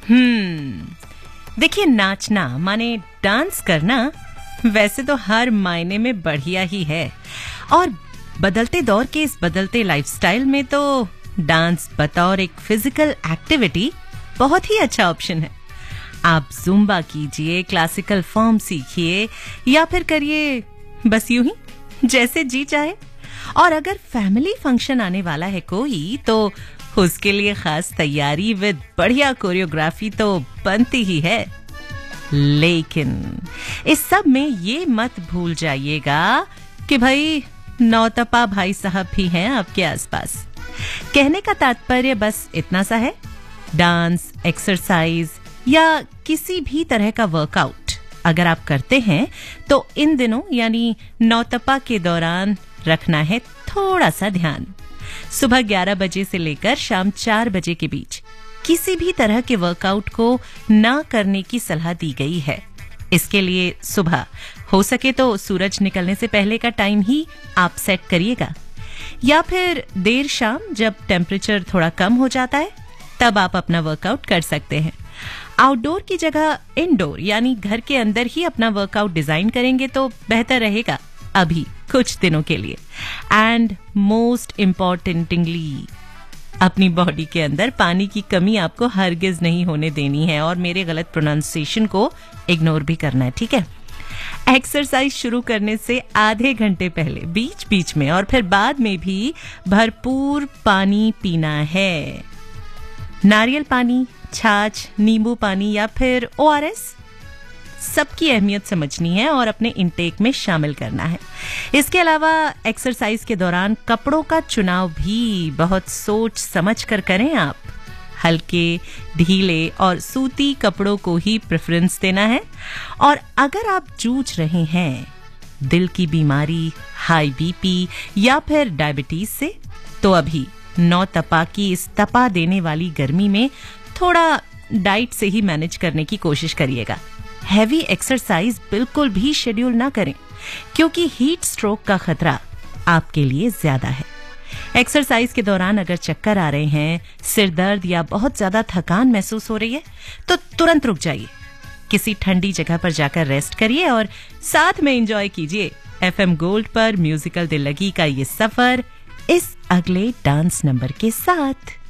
देखिए, नाचना माने डांस करना वैसे तो हर मायने में बढ़िया ही है, और बदलते दौर के इस बदलते लाइफस्टाइल में तो डांस बतौर एक फिजिकल एक्टिविटी बहुत ही अच्छा ऑप्शन है। आप जुम्बा कीजिए, क्लासिकल फॉर्म सीखिए, या फिर करिए बस यूं ही जैसे जी चाहे। और अगर फैमिली फंक्शन आने वाला है कोई, तो उसके लिए खास तैयारी विद बढ़िया कोरियोग्राफी तो बनती ही है। लेकिन इस सब में ये मत भूल जाइएगा कि भाई नौतपा भाई साहब भी हैं आपके आसपास। कहने का तात्पर्य बस इतना सा है, डांस, एक्सरसाइज या किसी भी तरह का वर्कआउट अगर आप करते हैं तो इन दिनों यानी नौतपा के दौरान रखना है थोड़ा सा ध्यान। सुबह 11 बजे से लेकर शाम 4 बजे के बीच किसी भी तरह के वर्कआउट को ना करने की सलाह दी गई है। इसके लिए सुबह हो सके तो सूरज निकलने से पहले का टाइम ही आप सेट करिएगा, या फिर देर शाम जब टेम्परेचर थोड़ा कम हो जाता है तब आप अपना वर्कआउट कर सकते हैं। आउटडोर की जगह इंडोर यानी घर के अंदर ही अपना वर्कआउट डिजाइन करेंगे तो बेहतर रहेगा अभी कुछ दिनों के लिए। एंड मोस्ट इम्पॉर्टेंटली, अपनी बॉडी के अंदर पानी की कमी आपको हरगिज नहीं होने देनी है, और मेरे गलत प्रोनाउंसिएशन को इग्नोर भी करना है, ठीक है। एक्सरसाइज शुरू करने से आधे घंटे पहले बीच बीच में और फिर बाद में भी भरपूर पानी पीना है। नारियल पानी, छाछ, नींबू पानी या फिर ORS, सबकी अहमियत समझनी है और अपने इंटेक में शामिल करना है। इसके अलावा एक्सरसाइज के दौरान कपड़ों का चुनाव भी बहुत सोच समझ कर करें आप। हल्के, ढीले और सूती कपड़ों को ही प्रेफरेंस देना है। और अगर आप जूझ रहे हैं दिल की बीमारी, हाई बीपी या फिर डायबिटीज से, तो अभी नौतपा की इस तपा देने वाली गर्मी में थोड़ा डाइट से ही मैनेज करने की कोशिश करिएगा। हैवी एक्सरसाइज बिल्कुल भी शेड्यूल ना करें, क्योंकि हीट स्ट्रोक का खतरा आपके लिए ज्यादा है। एक्सरसाइज के दौरान अगर चक्कर आ रहे हैं, सिर दर्द या बहुत ज्यादा थकान महसूस हो रही है, तो तुरंत रुक जाइए, किसी ठंडी जगह पर जाकर रेस्ट करिए और साथ में एंजॉय कीजिए FM गोल्ड पर म्यूजिकल दिल लगी का ये सफर इस अगले डांस नंबर के साथ।